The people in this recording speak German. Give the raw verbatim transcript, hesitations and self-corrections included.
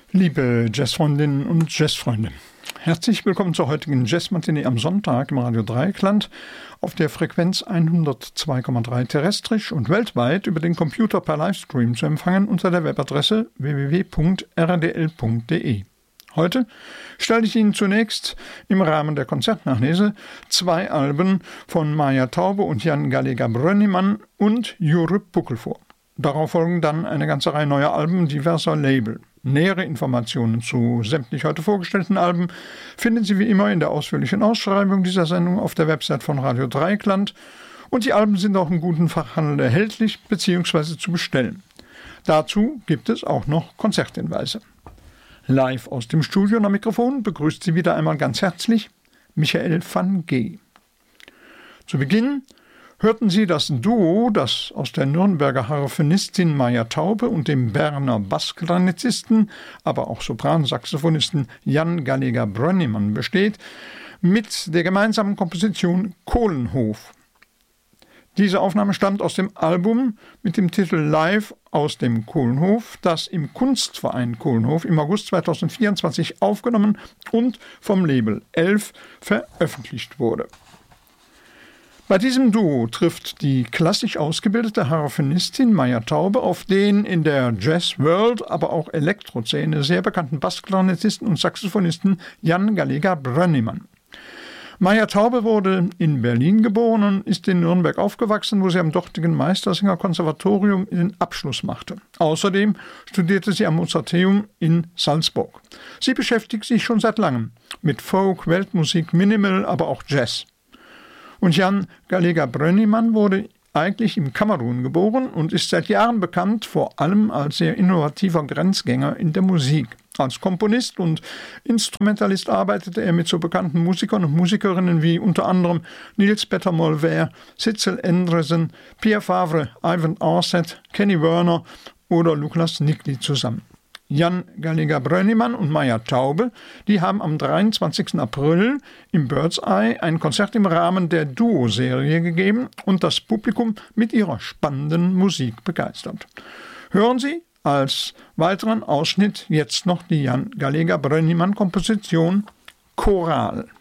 Liebe Jazzfreundinnen und Jazzfreunde, herzlich willkommen zur heutigen Jazzmatinee am Sonntag im Radio Dreieckland auf der Frequenz hundertzwei Komma drei terrestrisch und weltweit über den Computer per Livestream zu empfangen unter der Webadresse w w w punkt r d l punkt d e. Heute stelle ich Ihnen zunächst im Rahmen der Konzertnachlese zwei Alben von Maja Taube und Jan Gallegher-Brönnimann und Jure Puckel vor. Darauf folgen dann eine ganze Reihe neuer Alben diverser Label. Nähere Informationen zu sämtlich heute vorgestellten Alben finden Sie wie immer in der ausführlichen Ausschreibung dieser Sendung auf der Website von Radio Dreieckland und die Alben sind auch im guten Fachhandel erhältlich bzw. zu bestellen. Dazu gibt es auch noch Konzerthinweise. Live aus dem Studio am Mikrofon begrüßt Sie wieder einmal ganz herzlich Michael van G. Zu Beginn hörten Sie das Duo, das aus der Nürnberger Harfenistin Maja Taube und dem Berner Bassklarinettisten, aber auch Sopransaxophonisten Jan Gallegher-Brönnimann besteht, mit der gemeinsamen Komposition Kohlenhof. Diese Aufnahme stammt aus dem Album mit dem Titel Live aus dem Kohlenhof, das im Kunstverein Kohlenhof im August zweitausendvierundzwanzig aufgenommen und vom Label elf veröffentlicht wurde. Bei diesem Duo trifft die klassisch ausgebildete Harfenistin Maja Taube auf den in der Jazz-World, aber auch Elektroszene sehr bekannten Bassklarinettisten und Saxophonisten Jan Gallegher-Brönnimann. Maja Taube wurde in Berlin geboren und ist in Nürnberg aufgewachsen, wo sie am dortigen Meistersinger-Konservatorium den Abschluss machte. Außerdem studierte sie am Mozarteum in Salzburg. Sie beschäftigt sich schon seit langem mit Folk, Weltmusik, Minimal, aber auch Jazz. Und Jan Gallegher-Brönnimann wurde eigentlich im Kamerun geboren und ist seit Jahren bekannt, vor allem als sehr innovativer Grenzgänger in der Musik. Als Komponist und Instrumentalist arbeitete er mit so bekannten Musikern und Musikerinnen wie unter anderem Niels Petter Molvær, Sitzel Endresen, Pierre Favre, Ivan Arset, Kenny Werner oder Douglas Nickley zusammen. Jan Gallegher-Brönnimann und Maja Taube, die haben am dreiundzwanzigsten April im Bird's Eye ein Konzert im Rahmen der Duo-Serie gegeben und das Publikum mit ihrer spannenden Musik begeistert. Hören Sie als weiteren Ausschnitt jetzt noch die Jan Gallegher-Brönnimann-Komposition Choral.